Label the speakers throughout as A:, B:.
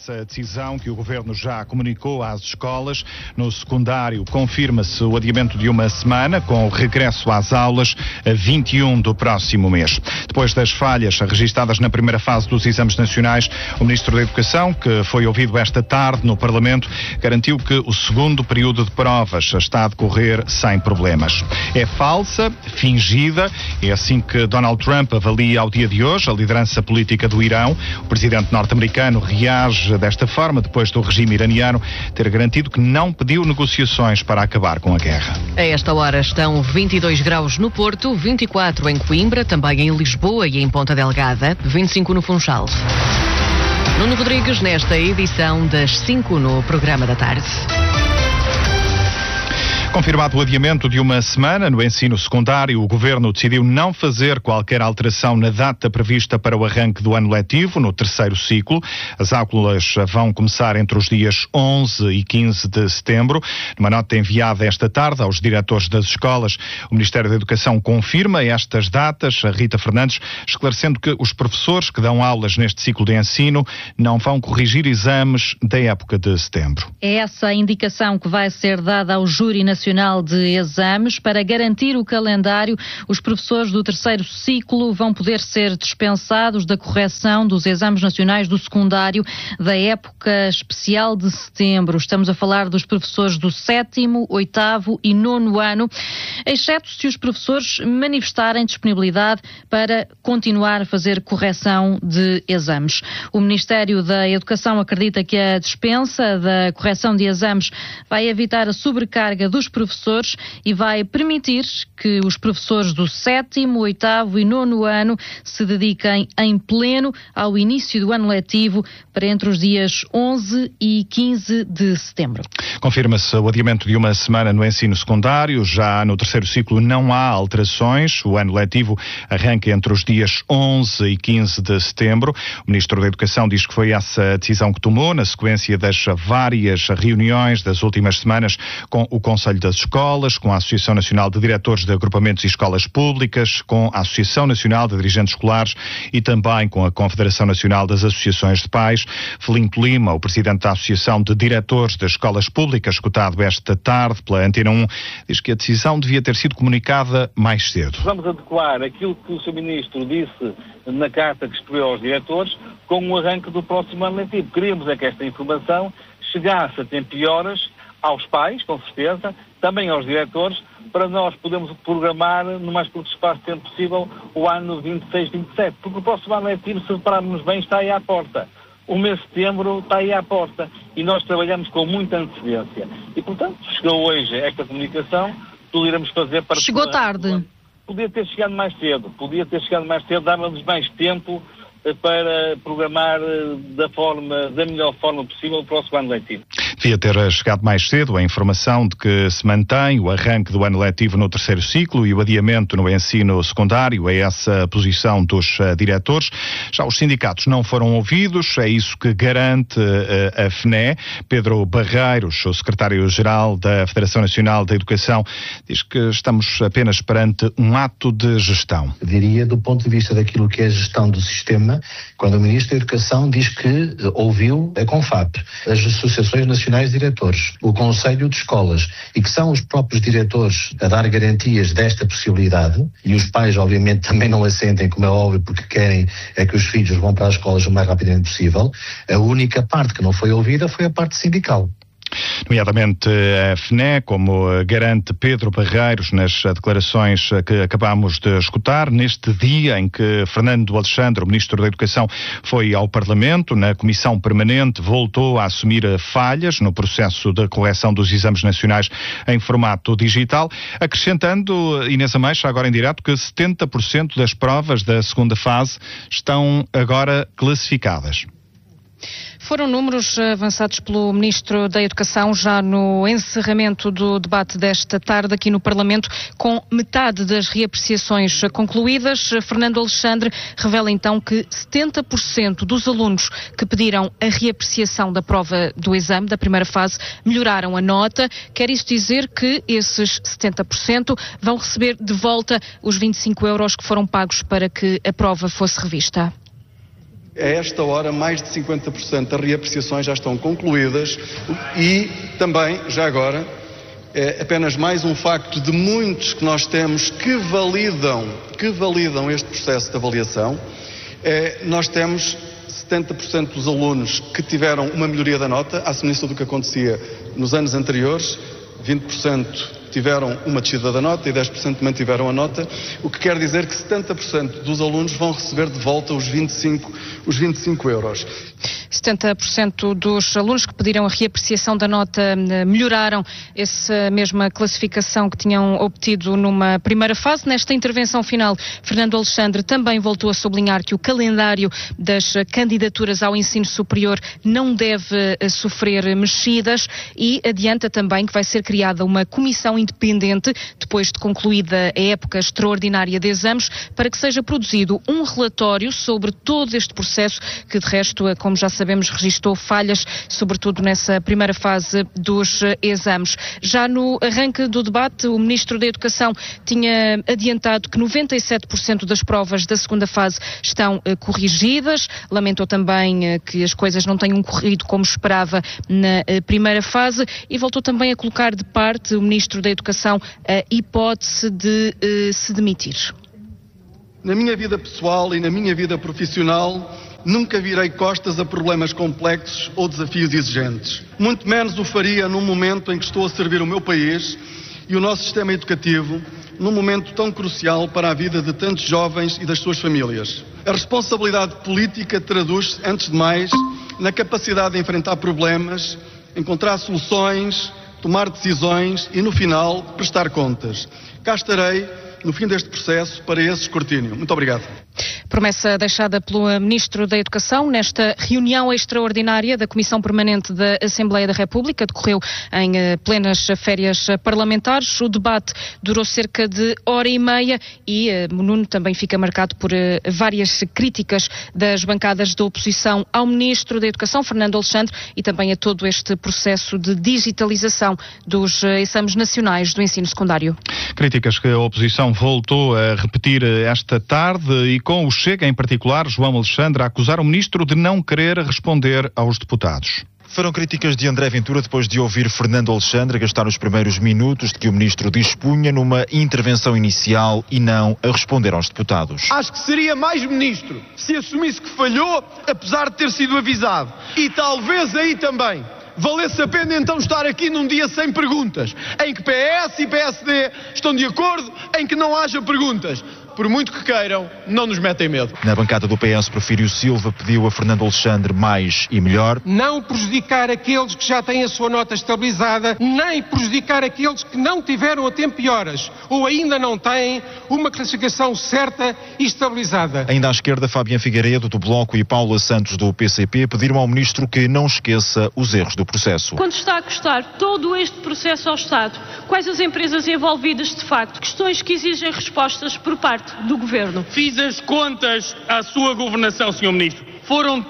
A: essa decisão que o Governo já comunicou às escolas. No secundário, confirma-se o adiamento de uma semana, com o regresso às aulas a 21 do próximo mês. Depois das falhas registadas na primeira fase dos exames nacionais, o Ministro da Educação, que foi ouvido esta tarde no Parlamento, garantiu que o segundo período de provas está a decorrer sem problemas. É falsa, fingida, é assim que Donald Trump avalia ao dia de hoje a liderança política do Irão. O presidente norte-americano reage desta forma depois do regime iraniano ter garantido que não pediu negociações para acabar com a guerra.
B: A esta hora estão 22 graus no Porto, 24 em Coimbra, também em Lisboa e em Ponta Delgada, 25 no Funchal. Nuno Rodrigues nesta edição das 5 no Programa da Tarde.
A: Confirmado o adiamento de uma semana no ensino secundário, o Governo decidiu não fazer qualquer alteração na data prevista para o arranque do ano letivo, no terceiro ciclo. As aulas vão começar entre os dias 11 e 15 de setembro. Numa nota enviada esta tarde aos diretores das escolas, o Ministério da Educação confirma estas datas. A Rita Fernandes, esclarecendo que os professores que dão aulas neste ciclo de ensino não vão corrigir exames da época de setembro.
C: É essa a indicação que vai ser dada ao Júri Nacional de Exames. Para garantir o calendário, os professores do terceiro ciclo vão poder ser dispensados da correção dos exames nacionais do secundário da época especial de setembro. Estamos a falar dos professores do 7º, 8º e 9º ano, exceto se os professores manifestarem disponibilidade para continuar a fazer correção de exames. O Ministério da Educação acredita que a dispensa da correção de exames vai evitar a sobrecarga dos professores e vai permitir que os professores do 7º, 8º e 9º ano se dediquem em pleno ao início do ano letivo para entre os dias 11 e 15 de setembro.
A: Confirma-se o adiamento de uma semana no ensino secundário. Já no terceiro ciclo não há alterações. O ano letivo arranca entre os dias 11 e 15 de setembro. O Ministro da Educação diz que foi essa decisão que tomou na sequência das várias reuniões das últimas semanas com o Conselho das Escolas, com a Associação Nacional de Diretores de Agrupamentos e Escolas Públicas, com a Associação Nacional de Dirigentes Escolares e também com a Confederação Nacional das Associações de Pais. Filipe Lima, o presidente da Associação de Diretores das Escolas Públicas, escutado esta tarde pela Antena 1, diz que a decisão devia ter sido comunicada mais cedo.
D: Vamos adequar aquilo que o Sr. Ministro disse na carta que escreveu aos diretores com o arranque do próximo ano letivo. Queríamos é que esta informação chegasse a tempo e horas aos pais, com certeza, também aos diretores, para nós podermos programar no mais curto espaço de tempo possível o ano 26-27, porque o próximo ano letivo, se repararmos bem, está aí à porta. O mês de setembro está aí à porta e nós trabalhamos com muita antecedência. E, portanto, chegou hoje esta comunicação, tudo iremos fazer para...
C: Chegou tarde.
D: Podia ter chegado mais cedo, dava-nos mais tempo para programar da melhor forma possível o próximo ano letivo.
A: Devia ter chegado mais cedo a informação de que se mantém o arranque do ano letivo no terceiro ciclo e o adiamento no ensino secundário. É essa a posição dos diretores. Já os sindicatos não foram ouvidos, é isso que garante a FNE. Pedro Barreiros, o secretário-geral da Federação Nacional da Educação, diz que estamos apenas perante um ato de gestão.
E: Eu diria, do ponto de vista daquilo que é a gestão do sistema, quando o Ministro da Educação diz que ouviu a CONFAP, as Associações Nacionais de Diretores, o Conselho de Escolas, e que são os próprios diretores a dar garantias desta possibilidade, e os pais obviamente também não assentem, como é óbvio, porque querem é que os filhos vão para as escolas o mais rapidamente possível, a única parte que não foi ouvida foi a parte sindical.
A: Nomeadamente a FNE, como garante Pedro Barreiros nas declarações que acabamos de escutar, neste dia em que Fernando Alexandre, o Ministro da Educação, foi ao Parlamento, na Comissão Permanente, voltou a assumir falhas no processo de correção dos exames nacionais em formato digital, acrescentando, Inês Ameixa, agora em direto, que 70% das provas da segunda fase estão agora classificadas.
F: Foram números avançados pelo Ministro da Educação já no encerramento do debate desta tarde aqui no Parlamento, com metade das reapreciações concluídas. Fernando Alexandre revela então que 70% dos alunos que pediram a reapreciação da prova do exame da primeira fase melhoraram a nota. Quer isso dizer que esses 70% vão receber de volta os 25 € que foram pagos para que a prova fosse revista?
G: A esta hora, mais de 50% das reapreciações já estão concluídas e também, já agora, é apenas mais um facto de muitos que nós temos que validam este processo de avaliação. Nós temos 70% dos alunos que tiveram uma melhoria da nota, à semelhança do que acontecia nos anos anteriores, 20% tiveram uma descida da nota e 10% mantiveram a nota, o que quer dizer que 70% dos alunos vão receber de volta os 25 euros.
F: 70% dos alunos que pediram a reapreciação da nota melhoraram essa mesma classificação que tinham obtido numa primeira fase. Nesta intervenção final, Fernando Alexandre também voltou a sublinhar que o calendário das candidaturas ao ensino superior não deve sofrer mexidas e adianta também que vai ser criada uma comissão independente, depois de concluída a época extraordinária de exames, para que seja produzido um relatório sobre todo este processo que, de resto, como já sabemos, registou falhas, sobretudo nessa primeira fase dos exames. Já no arranque do debate, o Ministro da Educação tinha adiantado que 97% das provas da segunda fase estão corrigidas. Lamentou também que as coisas não tenham corrido como esperava na primeira fase e voltou também a colocar de parte o Ministro da Educação a hipótese de se demitir.
G: Na minha vida pessoal e na minha vida profissional, nunca virei costas a problemas complexos ou desafios exigentes. Muito menos o faria num momento em que estou a servir o meu país e o nosso sistema educativo, num momento tão crucial para a vida de tantos jovens e das suas famílias. A responsabilidade política traduz-se, antes de mais, na capacidade de enfrentar problemas, encontrar soluções, tomar decisões e, no final, prestar contas. Cá estarei no fim deste processo para esse escrutínio. Muito obrigado.
F: Promessa deixada pelo Ministro da Educação nesta reunião extraordinária da Comissão Permanente da Assembleia da República, decorreu em plenas férias parlamentares. O debate durou cerca de hora e meia e Nuno também fica marcado por várias críticas das bancadas da oposição ao Ministro da Educação, Fernando Alexandre, e também a todo este processo de digitalização dos exames nacionais do ensino secundário.
A: Críticas que a oposição voltou a repetir esta tarde e com o Chega, em particular, João Alexandre, a acusar o Ministro de não querer responder aos deputados.
H: Foram críticas de André Ventura depois de ouvir Fernando Alexandre gastar os primeiros minutos de que o Ministro dispunha numa intervenção inicial e não a responder aos deputados.
I: Acho que seria mais Ministro se assumisse que falhou, apesar de ter sido avisado. E talvez aí também valesse a pena então estar aqui num dia sem perguntas, em que PS e PSD estão de acordo em que não haja perguntas. Por muito que queiram, não nos metem medo.
H: Na bancada do PS, Porfírio Silva pediu a Fernando Alexandre mais e melhor.
J: Não prejudicar aqueles que já têm a sua nota estabilizada, nem prejudicar aqueles que não tiveram a tempo e horas, ou ainda não têm uma classificação certa e estabilizada.
H: Ainda à esquerda, Fabián Figueiredo, do Bloco, e Paula Santos, do PCP, pediram ao Ministro que não esqueça os erros do processo.
K: Quando está a custar todo este processo ao Estado, quais as empresas envolvidas de facto? Questões que exigem respostas por parte do Governo.
L: Fiz as contas à sua governação, Sr. Ministro. Foram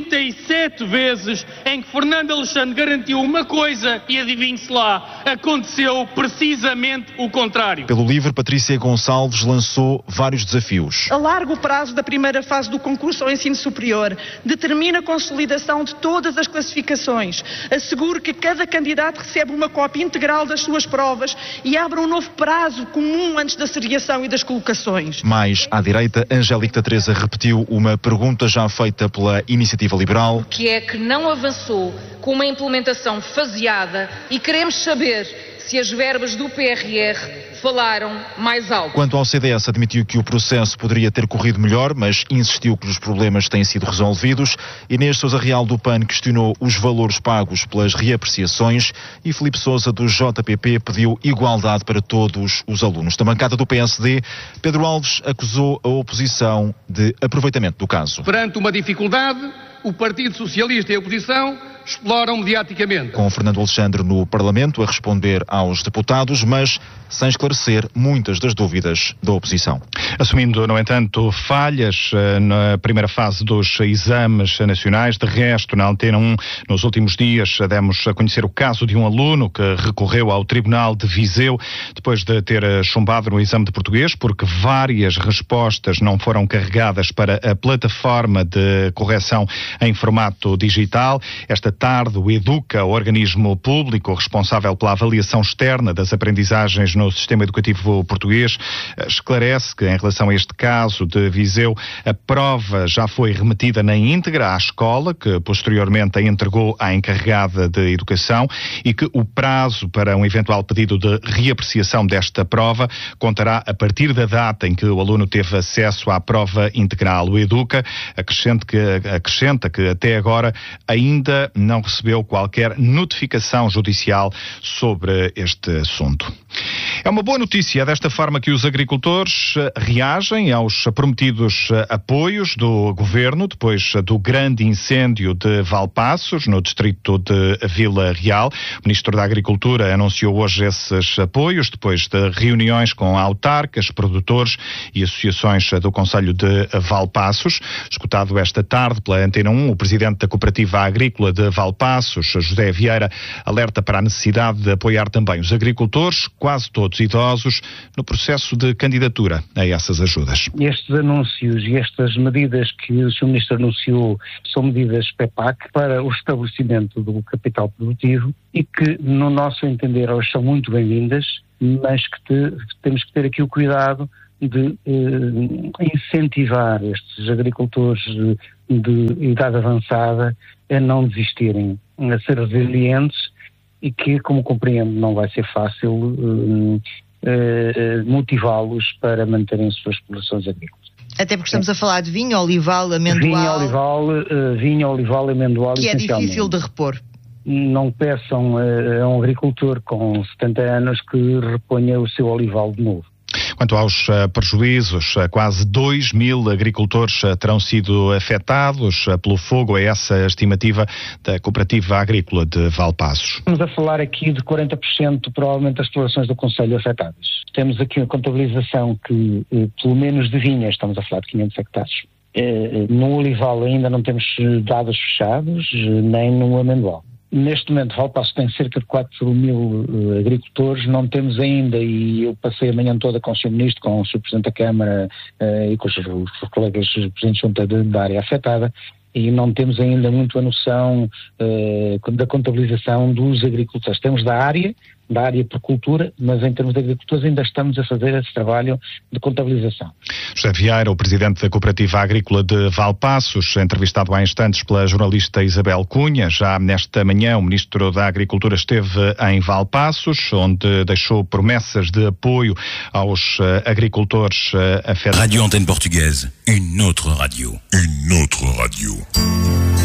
L: 37 vezes em que Fernando Alexandre garantiu uma coisa e, adivinhe-se lá, aconteceu precisamente o contrário.
H: Pelo LIVRE, Patrícia Gonçalves lançou vários desafios.
M: Alarga o prazo da primeira fase do concurso ao ensino superior, determina a consolidação de todas as classificações, assegure que cada candidato recebe uma cópia integral das suas provas e abra um novo prazo comum antes da seriação e das colocações.
H: Mais à direita, Angélica Teresa repetiu uma pergunta já feita pela Iniciativa Liberal.
N: Que é que não avançou com uma implementação faseada e queremos saber se as verbas do PRR falaram mais alto.
H: Quanto ao CDS, admitiu que o processo poderia ter corrido melhor, mas insistiu que os problemas têm sido resolvidos. Inês Sousa Real, do PAN, questionou os valores pagos pelas reapreciações e Filipe Sousa, do JPP, pediu igualdade para todos os alunos. Da bancada do PSD, Pedro Alves acusou a oposição de aproveitamento do caso.
L: Perante uma dificuldade, o Partido Socialista e a oposição
I: exploram mediaticamente.
H: Com Fernando Alexandre no Parlamento a responder aos deputados, mas sem esclarecer muitas das dúvidas da oposição.
A: Assumindo, no entanto, falhas na primeira fase dos exames nacionais. De resto, na Antena 1, nos últimos dias, demos a conhecer o caso de um aluno que recorreu ao Tribunal de Viseu depois de ter chumbado no exame de português, porque várias respostas não foram carregadas para a plataforma de correção em formato digital. Esta tarde, o Educa, o organismo público responsável pela avaliação externa das aprendizagens no sistema educativo português, esclarece que, em relação a este caso de Viseu, a prova já foi remetida na íntegra à escola, que posteriormente a entregou à encarregada de educação, e que o prazo para um eventual pedido de reapreciação desta prova contará a partir da data em que o aluno teve acesso à prova integral. O Educa acrescenta que até agora ainda não recebeu qualquer notificação judicial sobre este assunto. É uma boa notícia desta forma que os agricultores reagem aos prometidos apoios do governo depois do grande incêndio de Valpaços, no distrito de Vila Real. O Ministro da Agricultura anunciou hoje esses apoios depois de reuniões com autarcas, produtores e associações do Concelho de Valpaços. Escutado esta tarde pela Antena 1, o presidente da Cooperativa Agrícola de Valpaços, José Vieira, alerta para a necessidade de apoiar também os agricultores, quase todos idosos, no processo de candidatura a essas ajudas.
O: Estes anúncios e estas medidas que o Sr. Ministro anunciou são medidas PEPAC para o estabelecimento do capital produtivo e que, no nosso entender, elas são muito bem-vindas, mas que temos que ter aqui o cuidado de incentivar estes agricultores de idade avançada a não desistirem, a ser resilientes e que, como compreendo, não vai ser fácil motivá-los para manterem as suas explorações agrícolas.
P: Até porque estamos a falar de vinho, olival, amendoal.
O: Vinho, olival, amendoal.
P: Que é difícil de repor.
O: Não peçam a um agricultor com 70 anos que reponha o seu olival de novo.
A: Quanto aos prejuízos, quase 2.000 agricultores terão sido afetados pelo fogo. É essa a estimativa da Cooperativa Agrícola de Valpaços.
O: Estamos a falar aqui de 40% provavelmente das explorações do Concelho afetadas. Temos aqui a contabilização que, pelo menos de vinhas, estamos a falar de 500 hectares. No olival ainda não temos dados fechados, nem no amendoal. Neste momento, Valpaços tem cerca de 4.000 agricultores, não temos ainda, e eu passei a manhã toda com o Sr. Ministro, com o Sr. Presidente da Câmara e com os colegas Presidentes Junta da área afetada, e não temos ainda muito a noção da contabilização dos agricultores. Temos da área por cultura, mas em termos de agricultores ainda estamos a fazer esse trabalho de contabilização.
A: José Vieira, o presidente da Cooperativa Agrícola de Valpaços, entrevistado há instantes pela jornalista Isabel Cunha. Já nesta manhã o Ministro da Agricultura esteve em Valpaços, onde deixou promessas de apoio aos agricultores afetados.
Q: Radio Antenne Portugaise, une autre radio. Une autre radio.